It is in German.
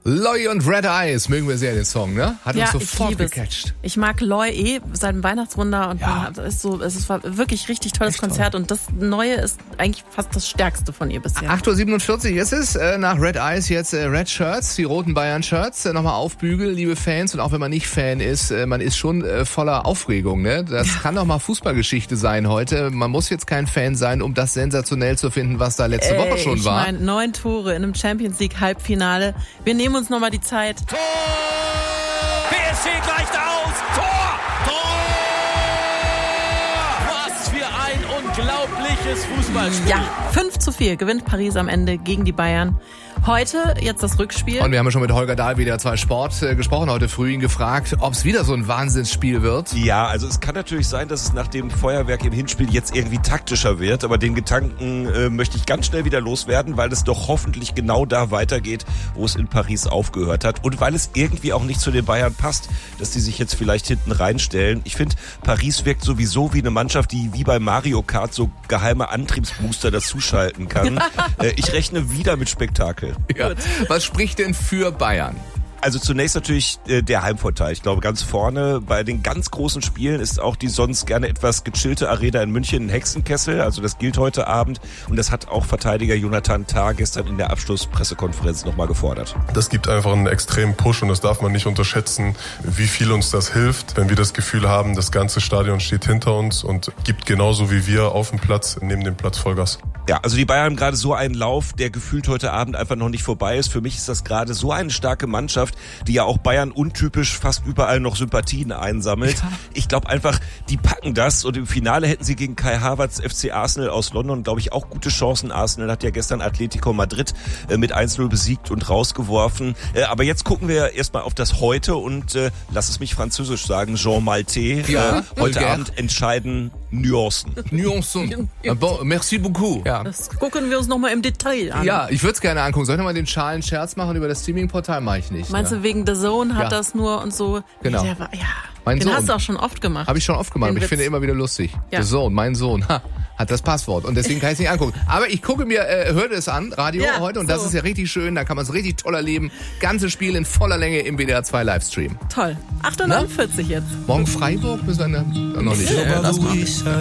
Loi und Red Eyes, mögen wir sehr den Song, ne? Hat uns sofort gecatcht. Ich mag Loi seit dem Weihnachtswunder und es war wirklich richtig tolles Konzert und das Neue ist eigentlich fast das Stärkste von ihr bisher. 8.47 Uhr ist es, nach Red Eyes jetzt Red Shirts, die roten Bayern-Shirts, nochmal aufbügeln, liebe Fans, und auch wenn man nicht Fan ist, man ist schon voller Aufregung, ne? Das kann doch mal Fußballgeschichte sein heute. Man muss jetzt kein Fan sein, um das sensationell zu finden, was da letzte Woche schon war. Ich meine, 9 Tore in einem Champions-League-Halbfinale. Wir nehmen uns nochmal die Zeit. Tor! PSG gleicht aus! Tor! Was für ein unglaubliches Fußballspiel. Ja, 5:4 gewinnt Paris am Ende gegen die Bayern. Heute jetzt das Rückspiel. Und wir haben ja schon mit Holger Dahl wieder 2 Sport gesprochen, heute früh ihn gefragt, ob es wieder so ein Wahnsinnsspiel wird. Ja, also es kann natürlich sein, dass es nach dem Feuerwerk im Hinspiel jetzt irgendwie taktischer wird, aber den Gedanken möchte ich ganz schnell wieder loswerden, weil es doch hoffentlich genau da weitergeht, wo es in Paris aufgehört hat und weil es irgendwie auch nicht zu den Bayern passt, dass die sich jetzt vielleicht hinten reinstellen. Ich finde, Paris wirkt sowieso wie eine Mannschaft, die wie bei Mario Kart so geheime Antriebsbooster dazuschalten kann. Ich rechne wieder mit Spektakel. Ja. Was spricht denn für Bayern? Also zunächst natürlich der Heimvorteil. Ich glaube, ganz vorne bei den ganz großen Spielen ist auch die sonst gerne etwas gechillte Arena in München ein Hexenkessel. Also das gilt heute Abend und das hat auch Verteidiger Jonathan Tah gestern in der Abschlusspressekonferenz nochmal gefordert. Das gibt einfach einen extremen Push und das darf man nicht unterschätzen, wie viel uns das hilft, wenn wir das Gefühl haben, das ganze Stadion steht hinter uns und gibt genauso wie wir auf dem Platz, neben dem Platz Vollgas. Ja, also die Bayern haben gerade so einen Lauf, der gefühlt heute Abend einfach noch nicht vorbei ist. Für mich ist das gerade so eine starke Mannschaft, die ja auch Bayern untypisch fast überall noch Sympathien einsammelt. Ja. Ich glaube einfach, die packen das und im Finale hätten sie gegen Kai Havertz FC Arsenal aus London, glaube ich, auch gute Chancen. Arsenal hat ja gestern Atletico Madrid mit 1-0 besiegt und rausgeworfen. Aber jetzt gucken wir erstmal auf das Heute und lass es mich französisch sagen, Jean Maltais. Ja, heute Abend entscheiden Nuancen. Nuancen. Bon, merci beaucoup. Ja. Das gucken wir uns nochmal im Detail an. Ja, ich würde es gerne angucken. Soll ich nochmal den schalen Scherz machen über das Streaming-Portal? Mache ich nicht. Meinst du, wegen The Zone hat das nur und so? Genau. Den Sohn. hast du auch schon oft gemacht. Habe ich schon oft gemacht, aber ich finde immer wieder lustig. Ja. The Zone, mein Sohn, hat das Passwort und deswegen kann ich es nicht angucken. Aber ich gucke mir, hörte es an, Radio heute, und das ist ja richtig schön, da kann man es richtig toll erleben. Ganzes Spiel in voller Länge im WDR 2 Livestream. Toll. 8:49 jetzt. Morgen Freiburg müssen wir noch nicht. Lass mal.